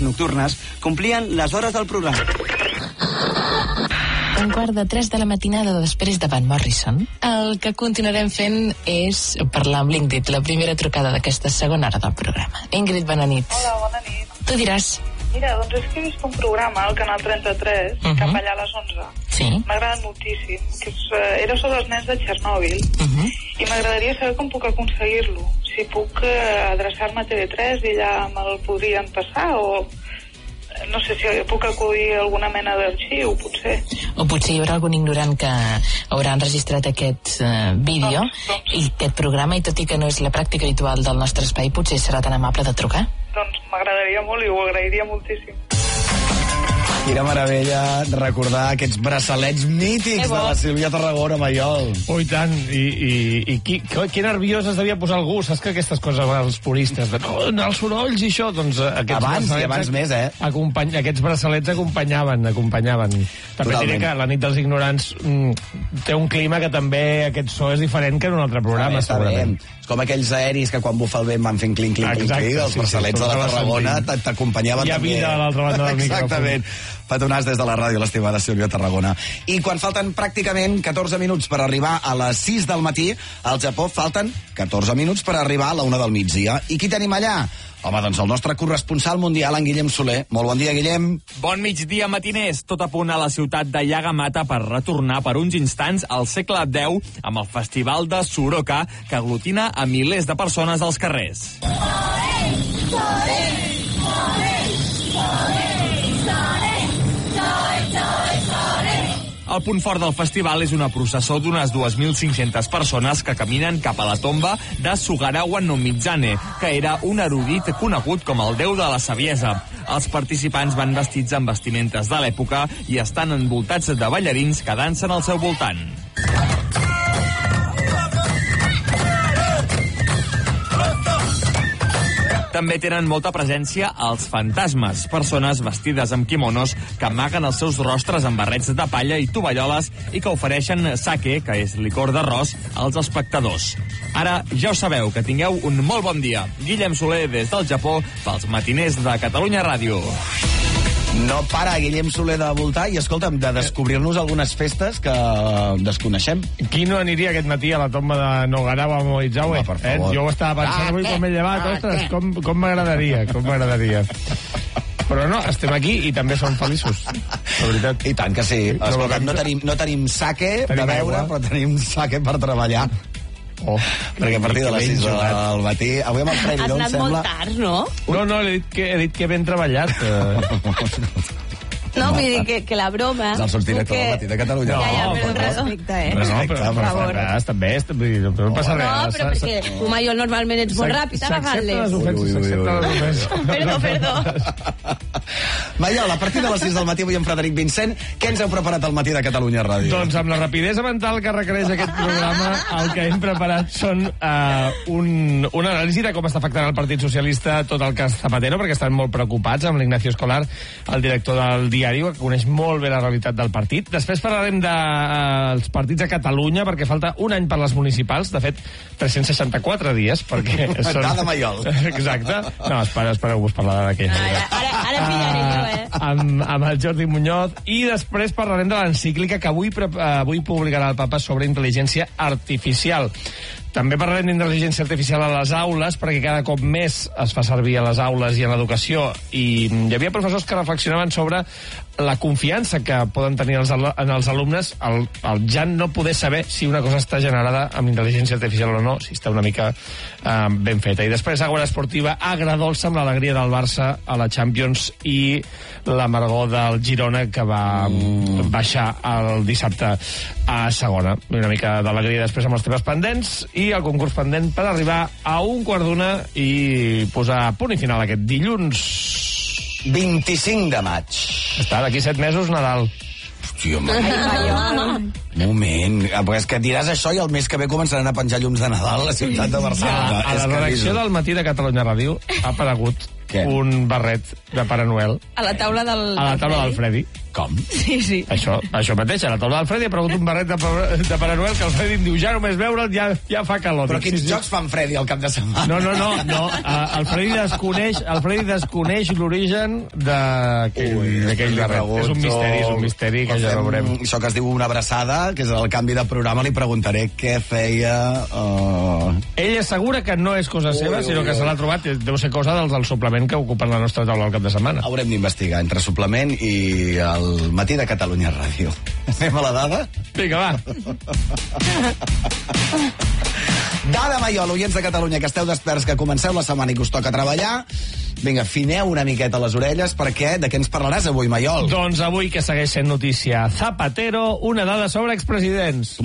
nocturnes complien les hores del programa. 2:45 de la matinada després de Van Morrison. El que continuarem fent és parlar amb l'Ingrid, la primera trucada d'aquesta segona hora del programa. Ingrid, bona nit. Hola, bona nit. Tu diràs. Mira, doncs és que he vist un programa al Canal 33, cap allà a les 11. Sí. M'ha agradat moltíssim, que era sobre els nens de Txernòbil, i m'agradaria saber com puc aconseguir-lo. Si puc adreçar-me a TV3 i allà me'l podrien passar, o no sé si puc acudir a alguna mena d'arxiu, potser. O potser hi haurà algun ignorant que haurà enregistrat aquest vídeo i aquest programa, i tot i que no és la pràctica habitual del nostre espai, potser serà tan amable de trucar. Doncs m'agradaria molt i ho agrairia moltíssim. Quina meravella recordar aquests braçalets mítics de la Sílvia Tarragona, Maiol. Oh, i tant. I que nerviós es devia posar algú. Saps que aquestes coses als puristes, els sorolls i això, doncs abans més, aquests braçalets acompanyaven. També diré que la nit dels ignorants té un clima que també aquest so és diferent que en un altre programa, segurament. És com aquells aeris que quan bufa el vent van fent clinc, els braçalets de la Tarragona t'acompanyaven també. Hi ha vida a l'altra banda del micròfon. Exactament. Petonars des de la ràdio, l'estimada Sílvia Tarragona. I quan falten pràcticament 14 minuts per arribar a les 6 del matí, al Japó falten 14 minuts per arribar a la 1 del migdia. I qui tenim allà? Home, doncs el nostre corresponsal mundial, en Guillem Soler. Molt bon dia, Guillem. Bon migdia, matiners. Tot a punt a la ciutat de Yagamata per retornar per uns instants al segle X amb el festival de Soroka, que aglutina a milers de persones als carrers. El punt fort del festival és una processó d'unes 2.500 persones que caminen cap a la tomba de Sugarawa no Mizane, que era un erudit conegut com el déu de la saviesa. Els participants van vestits amb vestimentes de l'època i estan envoltats de ballarins que dansen al seu voltant. També tenen molta presència els fantasmes, persones vestides amb quimonos que amaguen els seus rostres amb barrets de palla i tovalloles i que ofereixen sake, que és licor d'arròs, als espectadors. Ara ja ho sabeu, que tingueu un molt bon dia. Guillem Soler des del Japó pels matiners de Catalunya Ràdio. No para Guillem Soler de voltar i, escolta'm, de descobrir-nos algunes festes que desconeixem. Qui no aniria aquest matí a la tomba de Nogarawa Moizawe? Jo ho estava pensant avui quan m'he llevat. Ostres, com m'agradaria, Però no, estem aquí i també som feliços, la veritat. I tant que sí. Escolta'm, no tenim sake de beure, però tenim sake per treballar. Perquè a partir de les 6 del matí... Avui amb el Freddy, no, em sembla... Has anat molt tard, no? No, he dit que ben treballat. No, vull dir que la broma... És el subdirector del matí de Catalunya. Respecte, per favor. També, no passa res. No, però perquè tu, Maiol, normalment ets molt ràpid agafant-les. S'accepta les ofenses. Perdó. Maiol, a partir de les 6 del matí, avui amb Frederic Vincent, què ens heu preparat al matí de Catalunya Ràdio? Doncs amb la rapidesa mental que requereix aquest programa, el que hem preparat són una anàlisi de com està afectant el Partit Socialista tot el cas Zapatero, perquè estan molt preocupats amb l'Ignacio Escolar, el director del diari, que coneix molt bé la realitat del partit. Després parlarem dels partits a Catalunya, perquè falta un any per les municipals, de fet, 364 dies, perquè són... Cada Maiol. Exacte. No, espereu-vos parlar d'aquell. Ara pillaré jo, amb el Jordi Muñoz, i després parlarem de l'encíclica que avui publicarà el Papa sobre intel·ligència artificial. També parlarem d'intel·ligència artificial a les aules, perquè cada cop més es fa servir a les aules i a l'educació, i hi havia professors que reflexionaven sobre la confiança que poden tenir en els alumnes el ja no poder saber si una cosa està generada amb intel·ligència artificial o no, si està una mica ben feta. I després, Agora Esportiva, agradolça amb l'alegria del Barça a la Champions i l'amargor del Girona, que va baixar el dissabte a segona. Una mica d'alegria després amb els temes pendents i el concurs pendent per arribar a 1:15 i posar punt i final aquest dilluns 25 de maig. Està d'aquí 7 mesos, Nadal. Hòstia, moment. És que diràs això i el mes que ve començaran a penjar llums de Nadal a la ciutat de Barcelona. A la redacció del matí de Catalunya Ràdio ha aparegut un barret de Pare Noel a la taula del Freddy. Com? Sí. Això mateix, a la taula del Freddy he preguntat un barret de Pare Noel que el Freddy em diu ja només veure'l ja fa calor. Però quins jocs fan Freddy al cap de setmana? No. El Freddy desconeix l'origen d'aquell barret. És un misteri que ja veurem. Això que es diu una abraçada, que és el canvi de programa, li preguntaré què feia... Ell assegura que no és cosa seva, sinó que se l'ha trobat, deu ser cosa del suplement que ocupen la nostra taula al cap de setmana. Haurem d'investigar entre suplement i el Matí de Catalunya Ràdio. Anem a la dada? Vinga, va. Dada Maiol, oients de Catalunya, que esteu desperts, que comenceu la setmana i que us toca treballar. Vinga, fineu una miqueta les orelles, perquè de què ens parlaràs avui, Maiol? Doncs avui, que segueix sent notícia, Zapatero, una dada sobre expresidents.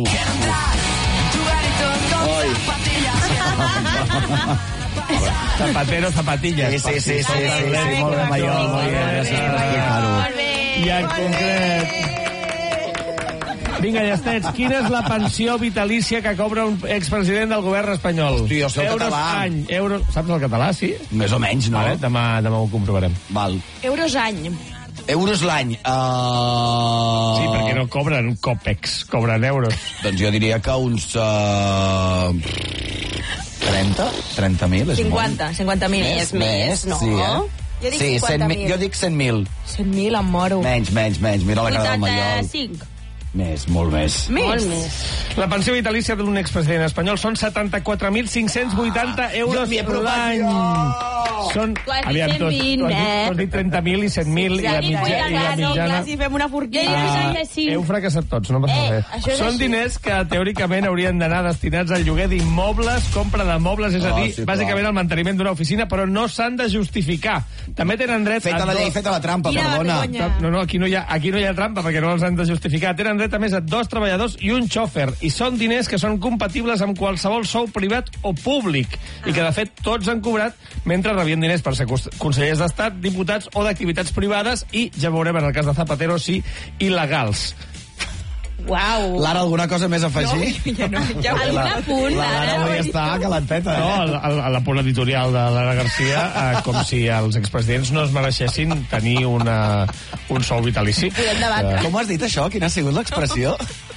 Zapatero, zapatillas. Sí, molt bé, Maiol, molt bé. Gràcies per explicar-ho. I en concret... Vinga, Llastets, quina és la pensió vitalícia que cobra un expresident del govern espanyol? Hosti, jo sé el català. Any, euros... Saps el català, sí? Més o menys, no? Vale, demà ho comprovarem. Val. Euros any. Euros l'any. Sí, perquè no cobren còpex, cobren euros. Doncs jo diria que uns... 30.000 és 50.000. És més, no? Sí, Jo dic 50.000. Jo dic 100.000. 100.000, em moro. Menys. Mira la cara del Maiol. 85. Més, molt més. Molt més. La pensió vitalícia d'un expresident espanyol són 74.580 euros l'any. Són... Quasi Aviam, 120, tu has dit 30.000 i 100.000 i la mitjana... Clar, si fem una forquilla. Heu fracassat tots, no passa res. Són diners que teòricament haurien d'anar destinats al lloguer d'immobles, compra de mobles, és a dir, bàsicament al manteniment d'una oficina, però no s'han de justificar. També tenen dret... Feta la llei, feta la trampa, perdona. No, aquí no hi ha trampa, perquè no els han de justificar. Tenen dret a més a 2 treballadors i un xòfer, i són diners que són compatibles amb qualsevol sou privat o públic, i que de fet tots han cobrat mentre rebien diners per ser consellers d'Estat, diputats o d'activitats privades, i ja veurem en el cas de Zapatero si il·legals. Uau. Lara, alguna cosa més a afegir? No, ja algun apunt, Lara avui està calenteta. No, a la punt editorial de Lara Garcia, com si els expresidents no es mereixessin tenir un sou vitalici. Podem debatre. Com ho has dit, això? Quina ha sigut l'expressió?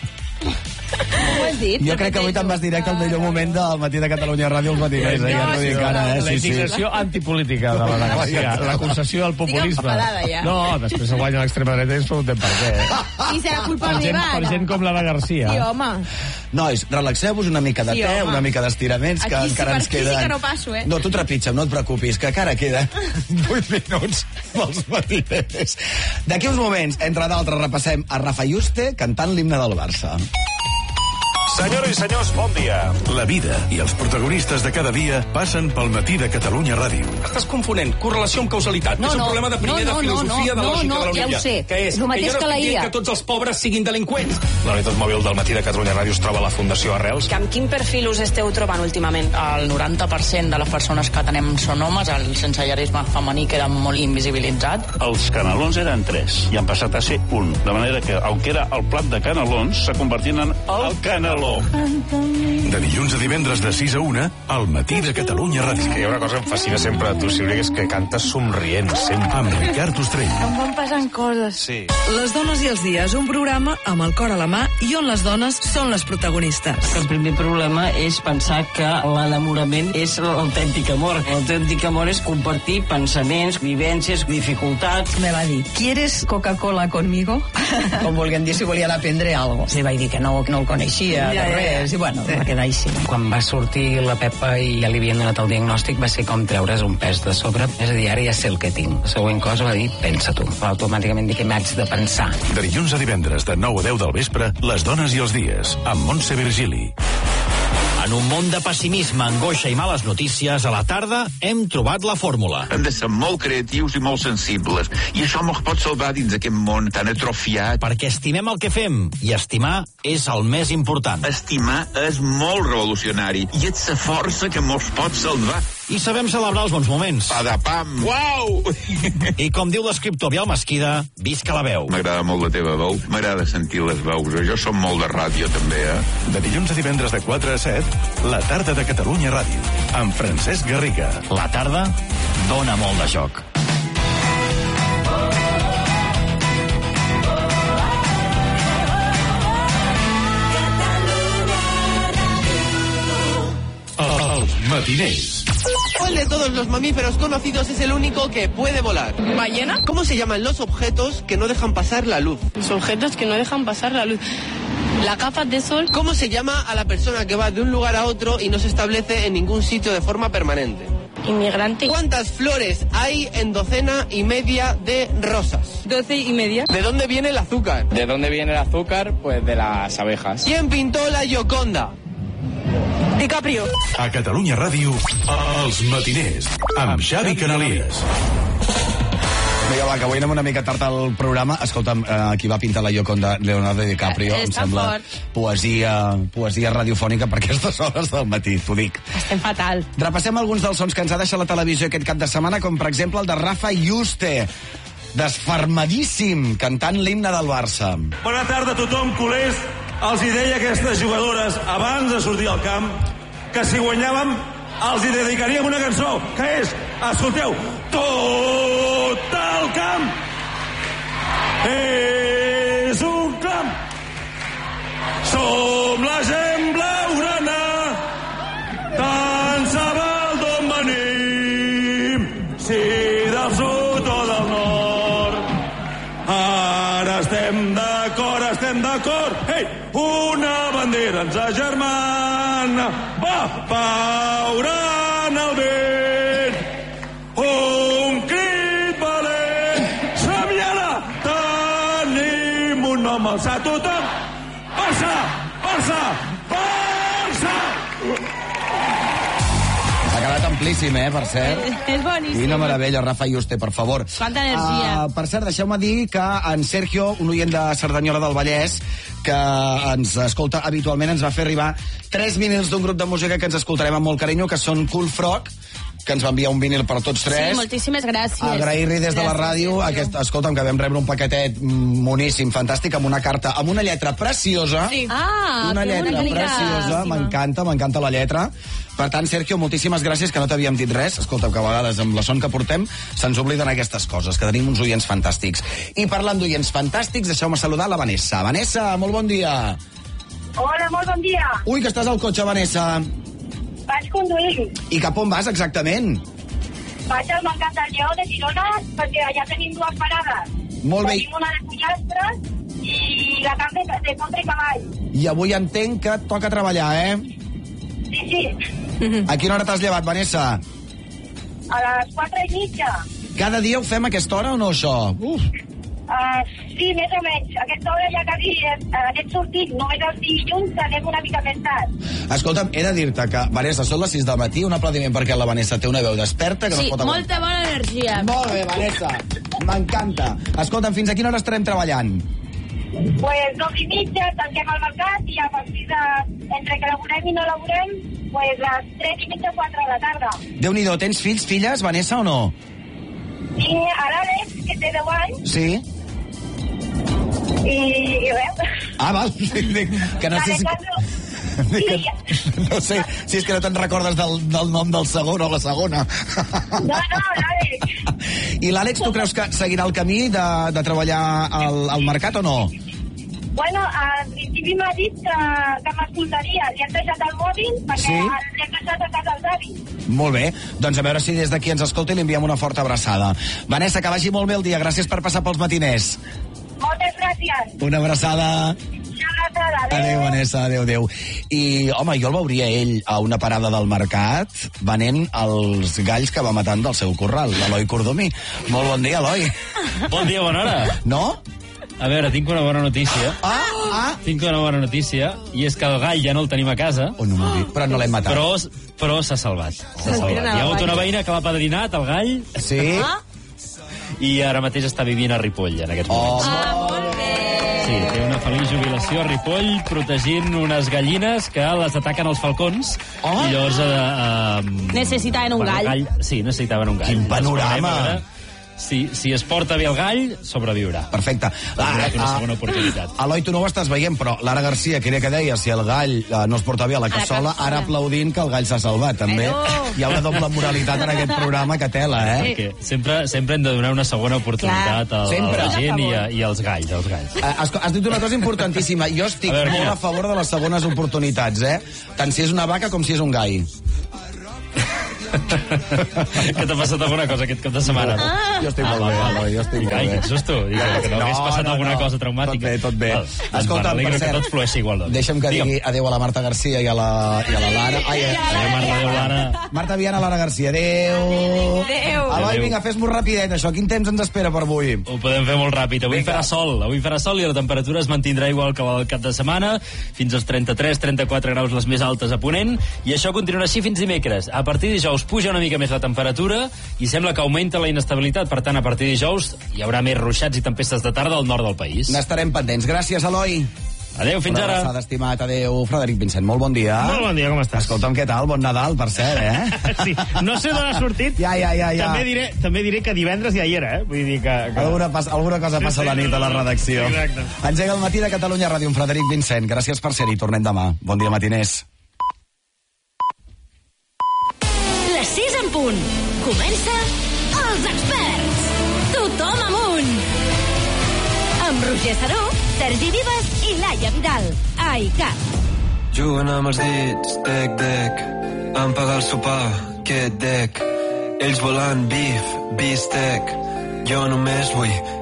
Com ho has dit? Jo crec que avui te'n vas directe al millor moment del Matí de Catalunya Ràdio, els matiners. La indignació antipolítica de la Garcia, la concessió del populisme. No, després se guanya l'extrema dreta i ens preguntem per què. I serà culpa meva, per gent com la de Garcia. Sí, home. Nois, relaxeu-vos una mica de te, una mica d'estiraments, que encara ens queden... Aquí sí que no passo, No, tu trepitja'm, no et preocupis, que encara queden 8 minuts pels matiners. D'aquí uns moments, entre d'altres, repassem a Rafa Yuste cantant l'himne del Barça. Senyores i senyors, bon dia. La vida i els protagonistes de cada dia passen pel Matí de Catalunya Ràdio. Estàs confonent correlació amb causalitat. És un problema de primer de filosofia de lògica de la ja ho sé. Que és El mateix que la IA. que tots els pobres siguin delinqüents. La unitat mòbil del Matí de Catalunya Ràdio es troba a la Fundació Arrels. Amb quin perfil us esteu trobant últimament? El 90% de les persones que tenem són homes, el sensellarisme femení queda molt invisibilitzat. Els canelons eren 3 i han passat a ser 1, de manera que, aunque era el plat de canelons, se convertien en el caneló. De dilluns a divendres de 6 a 1, al Matí de Catalunya Ràdio. Hi ha una cosa que em fascina sempre a tu, Sílvia, que és que cantes somrient, sempre. Amb Ricard Ostrell. Em van passant coses. Sí. Les dones i els dies, un programa amb el cor a la mà i on les dones són les protagonistes. El primer problema és pensar que l'enamorament és l'autèntic amor. L'autèntic amor és compartir pensaments, vivències, dificultats. Me va dir, ¿quieres Coca-Cola conmigo? Com volguem dir, si volia aprendre alguna cosa. Se va dir que no el coneixia, res, i bueno, va quedar així. Quan va sortir la Pepa i ja li havien donat el diagnòstic, va ser com treure's un pes de sobre. És a dir, ara ja sé el que tinc. La següent cosa va dir, pensa tu. Va automàticament dir que m'haig de pensar. De dilluns a divendres de 9 a 10 del vespre, les dones i els dies, amb Montse Virgili. En un món de pessimisme, angoixa i males notícies, a la tarda hem trobat la fórmula. Hem de ser molt creatius i molt sensibles. I això ens pot salvar dins d'aquest món tan atrofiat. Perquè estimem el que fem, i estimar és el més important. Estimar és molt revolucionari i és la força que ens pot salvar. I sabem celebrar els bons moments. Padapam! Uau! I com diu l'escriptor Biel Mesquida, visca la veu. M'agrada molt la teva veu, m'agrada sentir les veus. Jo som molt de ràdio, també, De dilluns a divendres de 4 a 7, la tarda de Catalunya Ràdio, amb Francesc Garriga. La tarda dona molt de joc. matiners. ¿Cuál de todos los mamíferos conocidos es el único que puede volar? ¿Ballena? ¿Cómo se llaman los objetos que no dejan pasar la luz? Los objetos que no dejan pasar la luz. Las gafas de sol. ¿Cómo se llama a la persona que va de un lugar a otro y no se establece en ningún sitio de forma permanente? Inmigrante. ¿Cuántas flores hay en 12 y media de rosas? 12 y media. ¿De dónde viene el azúcar? ¿De dónde viene el azúcar? Pues de las abejas. ¿Quién pintó la Gioconda? DiCaprio. A Catalunya Ràdio, Els matiners, amb Xavi Canalies. Vinga, va, que avui anem una mica tard al programa. Escolta'm, qui va pintar la Gioconda, Leonardo DiCaprio, em sembla poesia radiofònica per aquestes hores del matí, t'ho dic. Estem fatal. Repassem alguns dels sons que ens ha deixat la televisió aquest cap de setmana, com per exemple el de Rafa Yuste, desfermadíssim, cantant l'himne del Barça. Bona tarda a tothom, culers. Els hi deia a aquestes jugadores abans de sortir al camp que si guanyàvem els hi dedicaríem una cançó, que és, escolteu, tot el camp és un clam. Som la gent blaugrana, tant se val d'on venim, si del sud o del nord. Ara estem d'acord, ei, una bandera ens agermana, va paurant el vent, un crit valent, Saviana, tenim un nom alçat tothom, Barça, Barça, Barça! Ha quedat amplíssim, per cert. És boníssim. Quina meravella, Rafa Yuste, per favor. Quanta energia. Per cert, deixeu-me dir que en Sergio, un oient de Cerdanyola del Vallès, que ens escolta habitualment, ens va fer arribar 3 vinils d'un grup de música que ens escoltarem amb molt carinyo, que són Cool Frog, que ens va enviar un vinil per tots tres. Sí, moltíssimes gràcies. Agrair-li des de la ràdio. Escolta'm, que vam rebre un paquetet moníssim, fantàstic, amb una carta, amb una lletra preciosa. Sí. Una lletra preciosa, m'encanta la lletra. Per tant, Sergio, moltíssimes gràcies, que no t'havíem dit res. Escolta, que a vegades amb la son que portem se'ns obliden aquestes coses, que tenim uns oients fantàstics. I parlant d'oients fantàstics, deixeu-me saludar la Vanessa. Vanessa, molt bon dia. Hola, molt bon dia. Ui, que estàs al cotxe, Vanessa. Vaig conduint. I cap on vas, exactament? Vaig al Mercat del Lleó de Girona, perquè allà tenim 2 parades. Molt bé. Tenim una de pollastres i la carn de contra i cavall. I avui entenc que et toca treballar, Sí, sí. A quina hora t'has llevat, Vanessa? A les 4:30. Cada dia ho fem a aquesta hora o no, això? Sí, més o menys. A aquesta hora ja quasi anem sortint. Només els dilluns anem una mica més tard. Escolta'm, he de dir-te que, Vanessa, són les 6 del matí, un aplaudiment perquè la Vanessa té una veu desperta que no es pot aguantar. Molta bona energia. Molt bé, Vanessa. M'encanta. Escolta'm, fins a quina hora estarem treballant? Pues 2:30 tanquem el mercat i a partir de, entre que laborem i no laborem, pues les 3:30, 4 de la tarda. Déu-n'hi-do, tens fills, filles, Vanessa, o no? I a l'Àlex, que té 10 anys, Sí? i res. Val. Que no sé si... No sé si és que no te'n recordes del nom del segon o la segona. No, l'Àlex. I l'Àlex, tu creus que seguirà el camí de treballar al mercat o no? Bueno, al principi m'ha dit que m'escoltaria. Li han deixat el mòbil perquè l'hem deixat a casa als avis. Molt bé, doncs a veure si des d'aquí ens escolta i li enviem una forta abraçada. Vanessa, que vagi molt bé el dia. Gràcies per passar pels matiners. Moltes gràcies. Una abraçada. Adéu, Vanessa, adéu. I, home, jo el veuria ell a una parada del mercat venent els galls que va matant del seu corral, l'Eloi Cordomí. Molt bon dia, Eloi. Bon dia, bona hora. No? A veure, tinc una bona notícia. Tinc una bona notícia, i és que el gall ja no el tenim a casa. Oh, no m'ho dic, però no l'hem matat. Però s'ha salvat. Hi ha hagut una veïna que l'ha padrinat, el gall. Sí? I ara mateix està vivint a Ripoll, en aquests moments. Molt bé. Sí, té una feliç jubilació a Ripoll, protegint unes gallines que les ataquen els falcons. I llavors... Necessitaven un gall. Sí, necessitaven un gall. Quin panorama! Si es porta bé el gall, sobreviurà. Perfecte. Una segona oportunitat. Eloi, tu no ho estàs veient, però Lara Garcia, que era que deia si el gall no es porta bé a la cassola, ara aplaudint que el gall s'ha salvat, també. Hi ha una doble moralitat en aquest programa que tela, Perquè sempre hem de donar una segona oportunitat a la gent i als galls. Has dit una cosa importantíssima. Jo estic molt a favor de les segones oportunitats, tant si és una vaca com si és un gall. Que t'ha passat alguna cosa aquest cap de setmana? Jo estic molt bé, Eloi, jo estic molt bé. Quin susto, que no hagués passat alguna cosa traumàtica. Tot bé. Escolta, per cert, que tot flueixi igual. Deixa'm que digui adéu a la Marta Garcia i a la Lara. Adéu, Marta, adéu, Lara. Marta Viana, Lara Garcia, adéu. Adéu. Eloi, vinga, fes-m'ho rapidet, això. Quin temps ens espera per avui? Ho podem fer molt ràpid. Avui farà sol i la temperatura es mantindrà igual que el cap de setmana, fins als 33-34 graus les més altes a Ponent, i això continuarà així fins dimecres. A partir de dijous puja una mica més la temperatura i sembla que augmenta la inestabilitat. Per tant, a partir de dijous hi haurà més ruixats i tempestes de tarda al nord del país. N'estarem pendents. Gràcies, Eloi. Adéu, fins ara. S'ha estimat, adéu. Frederic Vincent, molt bon dia. Molt bon dia, com estàs? Escolta'm, què tal? Bon Nadal, per cert, Sí, no sé d'on ha sortit. Ja. També diré que divendres ja hi era, Vull dir que... Alguna cosa passa a la nit a la redacció. Exacte. Engega el matí de Catalunya Ràdio amb Frederic Vincent. Gràcies per ser-hi. Tornem demà. Bon dia, matiners. Les 6 en punt. Comença Els Experts. Tothom amunt. Amb Roger Saró, Sergi Vives i Laia Vidal. A ICAT. Juguen amb els dits, dec, em paga el sopar, que dec. Ells volen bif, bistec, jo només vull